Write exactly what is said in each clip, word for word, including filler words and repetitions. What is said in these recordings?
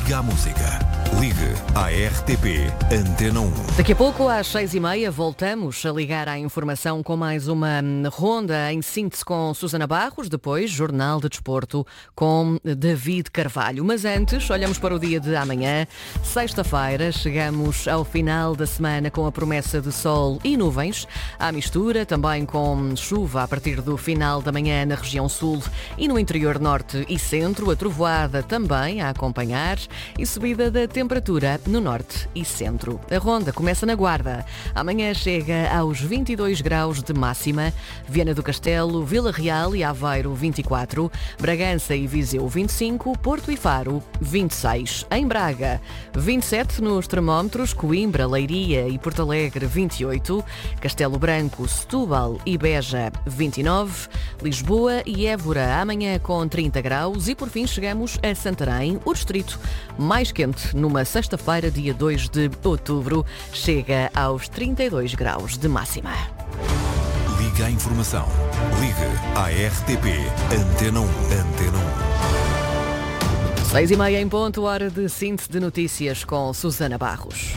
Liga à música. Ligue à R T P Antena um. Daqui a pouco, às seis e meia, voltamos a ligar à informação com mais uma ronda em síntese com Susana Barros, depois Jornal de Desporto com David Carvalho. Mas antes, olhamos para o dia de amanhã, sexta-feira, chegamos ao final da semana com a promessa de sol e nuvens, à mistura também com chuva a partir do final da manhã na região sul e no interior norte e centro, a trovoada também a acompanhar e subida da temperatura no norte e centro. A ronda começa na Guarda. Amanhã chega aos vinte e dois graus de máxima. Viana do Castelo, Vila Real e Aveiro vinte e quatro. Bragança e Viseu vinte e cinco. Porto e Faro vinte e seis. Em Braga, vinte e sete nos termómetros. Coimbra, Leiria e Porto Alegre vinte e oito. Castelo Branco, Setúbal e Beja vinte e nove. Lisboa e Évora amanhã com trinta graus. E por fim chegamos a Santarém, o distrito mais quente numa sexta-feira, dia dois de outubro, chega aos trinta e dois graus de máxima. Liga à informação. Ligue à R T P Antena um. Antena um. Seis e meia em ponto, hora de síntese de notícias com Susana Barros.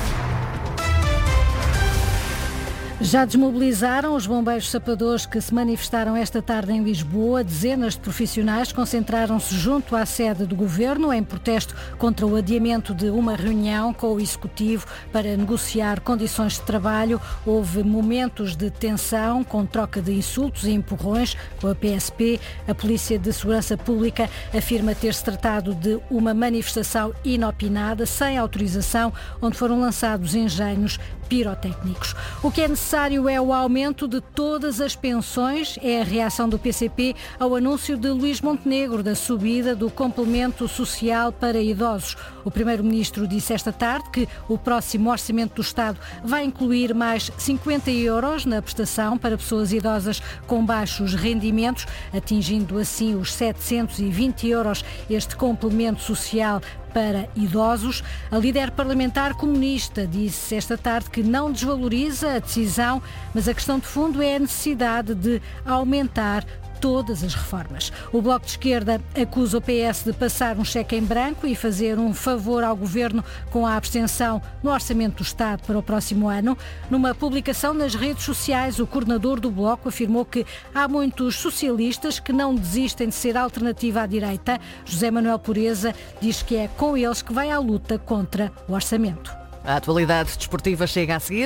Já desmobilizaram os bombeiros sapadores que se manifestaram esta tarde em Lisboa. Dezenas de profissionais concentraram-se junto à sede do Governo em protesto contra o adiamento de uma reunião com o Executivo para negociar condições de trabalho. Houve momentos de tensão com troca de insultos e empurrões com a P S P. A Polícia de Segurança Pública afirma ter-se tratado de uma manifestação inopinada, sem autorização, onde foram lançados engenhos pirotécnicos. O que é necessário é o aumento de todas as pensões. É a reação do P C P ao anúncio de Luís Montenegro da subida do complemento social para idosos. O primeiro-ministro disse esta tarde que o próximo orçamento do Estado vai incluir mais cinquenta euros na prestação para pessoas idosas com baixos rendimentos, atingindo assim os setecentos e vinte euros este complemento social para idosos. A líder parlamentar comunista disse esta tarde que não desvaloriza a decisão, mas a questão de fundo é a necessidade de aumentar todas as reformas. O Bloco de Esquerda acusa o P S de passar um cheque em branco e fazer um favor ao Governo com a abstenção no Orçamento do Estado para o próximo ano. Numa publicação nas redes sociais, o coordenador do Bloco afirmou que há muitos socialistas que não desistem de ser alternativa à direita. José Manuel Pureza diz que é com eles que vai à luta contra o Orçamento. A atualidade desportiva chega a seguir.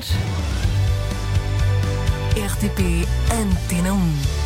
R T P Antena um.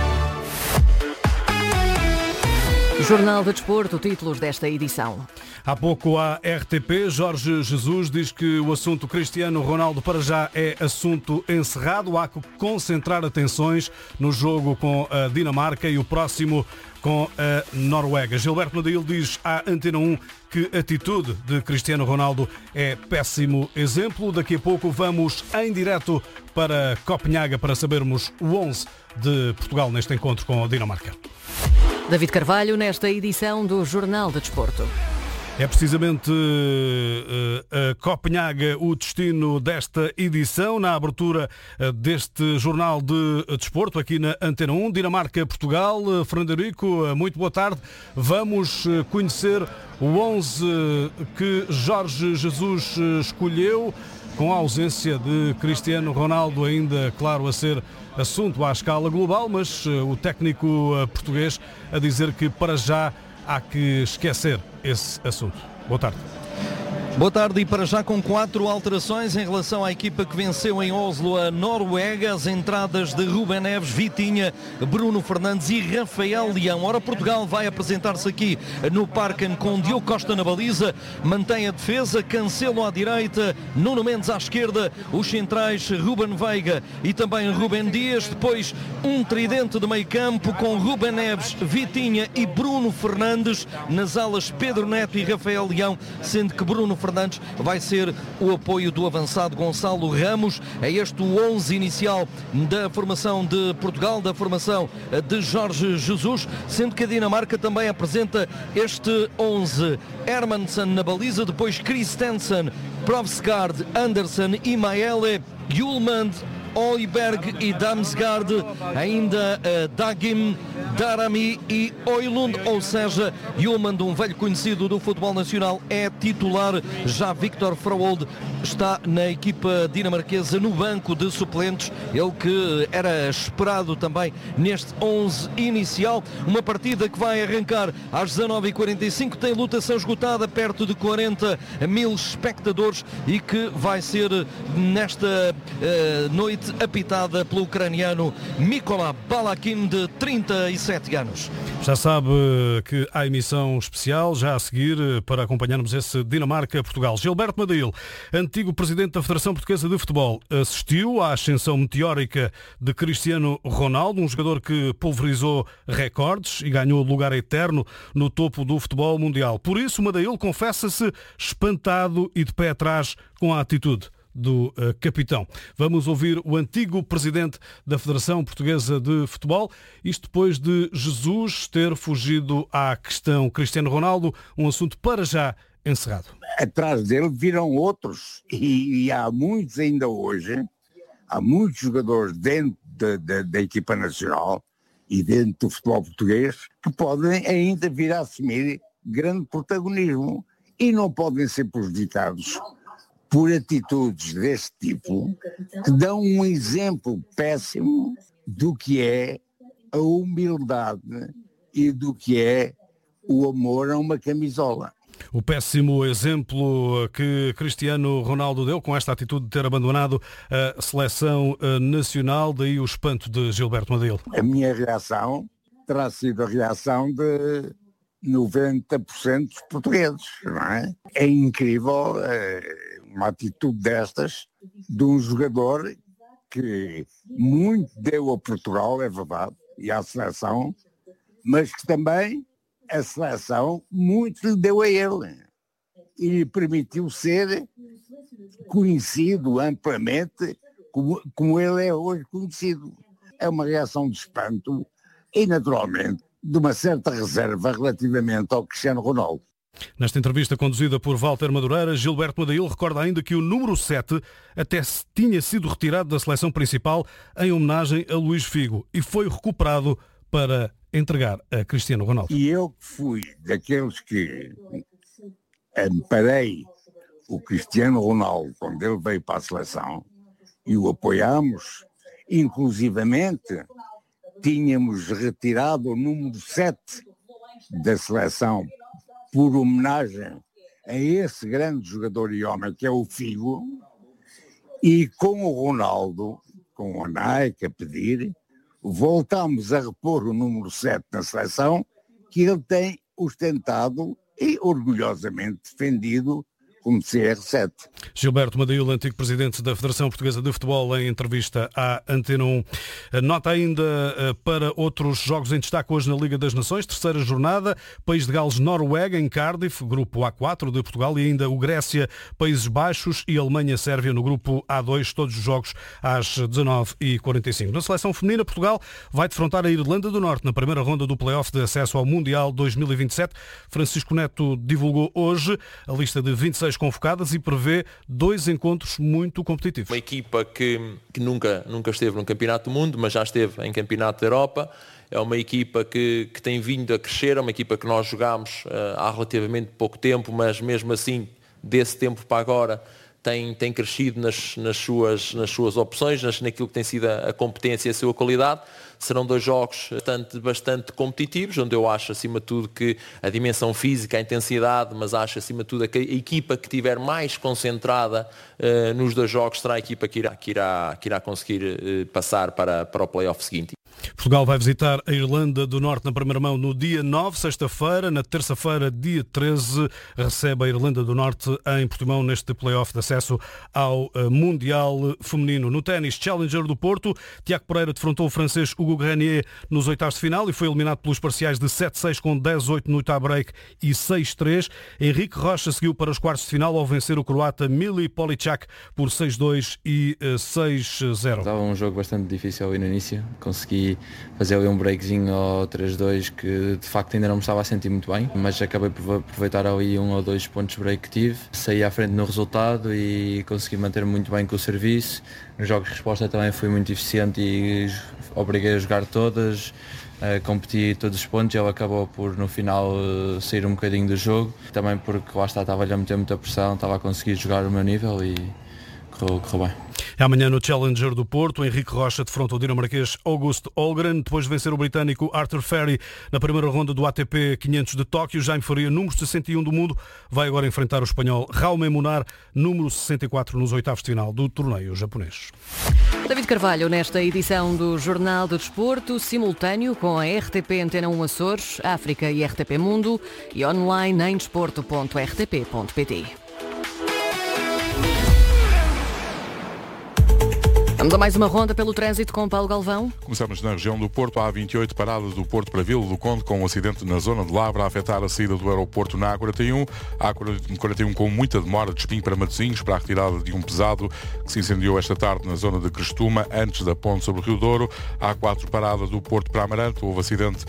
Jornal de Desporto, títulos desta edição. Há pouco a R T P, Jorge Jesus diz que o assunto Cristiano Ronaldo para já é assunto encerrado. Há que concentrar atenções no jogo com a Dinamarca e o próximo com a Noruega. Gilberto Nadil diz à Antena um que a atitude de Cristiano Ronaldo é péssimo exemplo. Daqui a pouco vamos em direto para Copenhaga para sabermos o onze de Portugal neste encontro com a Dinamarca. David Carvalho, nesta edição do Jornal de Desporto. É precisamente uh, a Copenhaga o destino desta edição, na abertura uh, deste Jornal de Desporto, aqui na Antena um. Dinamarca-Portugal. Uh, Fernando Henrico, uh, muito boa tarde. Vamos uh, conhecer o onze que Jorge Jesus uh, escolheu, com a ausência de Cristiano Ronaldo ainda, claro, a ser assunto à escala global, mas uh, o técnico uh, português a dizer que para já há que esquecer esse assunto. Boa tarde. Boa tarde, e para já com quatro alterações em relação à equipa que venceu em Oslo a Noruega. As entradas de Rubén Neves, Vitinha, Bruno Fernandes e Rafael Leão. Ora, Portugal vai apresentar-se aqui no Parken com Diogo Costa na baliza, mantém a defesa, Cancelo à direita, Nuno Mendes à esquerda, os centrais Ruben Veiga e também Rubem Dias. Depois um tridente de meio campo com Rubén Neves, Vitinha e Bruno Fernandes. Nas alas Pedro Neto e Rafael Leão, sendo que Bruno Fernandes vai ser o apoio do avançado Gonçalo Ramos. É este o onze inicial da formação de Portugal, da formação de Jorge Jesus, sendo que a Dinamarca também apresenta este onze. Hermansen na baliza, depois Christensen, Provsgaard, Andersen, Imaele, Hjulmand, Højbjerg e Damsgaard, ainda uh, Dagim, Darami e Højlund, ou seja, Hjulmand, um velho conhecido do futebol nacional, é titular. Já Victor Froholt está na equipa dinamarquesa no banco de suplentes, ele que era esperado também neste onze inicial. Uma partida que vai arrancar às dezanove e quarenta e cinco, tem lotação esgotada, perto de quarenta mil espectadores, e que vai ser nesta uh, noite apitada pelo ucraniano Mykola Balakin, de trinta e sete anos. Já sabe que há emissão especial já a seguir para acompanharmos esse Dinamarca-Portugal. Gilberto Madail, antigo presidente da Federação Portuguesa de Futebol, assistiu à ascensão meteórica de Cristiano Ronaldo, um jogador que pulverizou recordes e ganhou lugar eterno no topo do futebol mundial. Por isso, Madail confessa-se espantado e de pé atrás com a atitude do uh, capitão. Vamos ouvir o antigo presidente da Federação Portuguesa de Futebol, isto depois de Jesus ter fugido à questão Cristiano Ronaldo, um assunto para já encerrado. Atrás dele viram outros, e, e há muitos ainda hoje, há muitos jogadores dentro de, de, da equipa nacional e dentro do futebol português que podem ainda vir a assumir grande protagonismo e não podem ser prejudicados por atitudes deste tipo, que dão um exemplo péssimo do que é a humildade e do que é o amor a uma camisola. O péssimo exemplo que Cristiano Ronaldo deu com esta atitude de ter abandonado a seleção nacional, daí o espanto de Gilberto Madail. A minha reação terá sido a reação de noventa por cento dos portugueses, não é? É incrível uma atitude destas de um jogador que muito deu a Portugal, é verdade, e à seleção, mas que também a seleção muito lhe deu a ele e lhe permitiu ser conhecido amplamente como, como ele é hoje conhecido. É uma reação de espanto e, naturalmente, de uma certa reserva relativamente ao Cristiano Ronaldo. Nesta entrevista conduzida por Walter Madureira, Gilberto Madail recorda ainda que o número sete até tinha sido retirado da seleção principal em homenagem a Luís Figo e foi recuperado para entregar a Cristiano Ronaldo. E eu fui daqueles que amparei o Cristiano Ronaldo quando ele veio para a seleção e o apoiámos, inclusivamente tínhamos retirado o número sete da seleção por homenagem a esse grande jogador e homem que é o Figo, e com o Ronaldo, com a Nike a pedir, voltámos a repor o número sete na seleção, que ele tem ostentado e orgulhosamente defendido como C R sete. Gilberto Madail, antigo presidente da Federação Portuguesa de Futebol, em entrevista à Antena um. Nota ainda para outros jogos em destaque hoje na Liga das Nações, terceira jornada, País de Gales-Noruega em Cardiff, grupo A quatro de Portugal, e ainda o Grécia, Países Baixos e Alemanha-Sérvia no grupo A dois, todos os jogos às dezanove e quarenta e cinco. Na seleção feminina, Portugal vai defrontar a Irlanda do Norte na primeira ronda do play-off de acesso ao Mundial dois mil e vinte e sete. Francisco Neto divulgou hoje a lista de vinte e seis convocadas e prevê dois encontros muito competitivos. Uma equipa que, que nunca, nunca esteve no Campeonato do Mundo, mas já esteve em Campeonato da Europa. É uma equipa que, que tem vindo a crescer, é uma equipa que nós jogámos uh, há relativamente pouco tempo, mas mesmo assim, desse tempo para agora, tem, tem crescido nas, nas, suas, nas suas opções, nas, naquilo que tem sido a, a competência e a sua qualidade. Serão dois jogos bastante, bastante competitivos, onde eu acho, acima de tudo, que a dimensão física, a intensidade, mas acho, acima de tudo, que a equipa que estiver mais concentrada uh, nos dois jogos será a equipa que irá, que irá, que irá conseguir uh, passar para, para o play-off seguinte. Portugal vai visitar a Irlanda do Norte na primeira mão no dia nove, sexta-feira. Na terça-feira, dia treze, recebe a Irlanda do Norte em Portimão neste play-off de acesso ao Mundial Feminino. No ténis, Challenger do Porto, Tiago Pereira defrontou o francês Hugo Grenier nos oitavos de final e foi eliminado pelos parciais de sete seis com dez oito no tie-break e seis três. Henrique Rocha seguiu para os quartos de final ao vencer o croata Mili Poličak por seis dois e seis zero. Estava um jogo bastante difícil ali no início. Consegui consegui fazer ali um breakzinho ao três dois que de facto ainda não me estava a sentir muito bem, mas acabei por aproveitar ali um ou dois pontos de break que tive, saí à frente no resultado e consegui manter-me muito bem com o serviço. Nos jogos de resposta também fui muito eficiente e obriguei a jogar todas, uh, competi todos os pontos e ele acabou por no final uh, sair um bocadinho do jogo, também porque lá está, estava a meter muita pressão, estava a conseguir jogar o meu nível e correu, correu bem. Amanhã no Challenger do Porto, Henrique Rocha defronta o dinamarquês August Holmgren, depois de vencer o britânico Arthur Ferry na primeira ronda do A T P quinhentos de Tóquio. Jaime Faria, número sessenta e um do mundo, vai agora enfrentar o espanhol Jaume Munar, número sessenta e quatro nos oitavos de final do torneio japonês. David Carvalho, nesta edição do Jornal do Desporto, simultâneo com a R T P Antena um Açores, África e R T P Mundo e online em desporto ponto r t p ponto p t. Vamos a mais uma ronda pelo trânsito com Paulo Galvão. Começamos na região do Porto, a A vinte e oito, parada do Porto para Vila do Conde, com um acidente na zona de Lavra a afetar a saída do aeroporto na A quarenta e um. A A quarenta e um com muita demora de Espinho para Matosinhos, para a retirada de um pesado que se incendiou esta tarde na zona de Crestuma, antes da ponte sobre o Rio Douro. A A quatro, parada do Porto para Amarante, houve acidente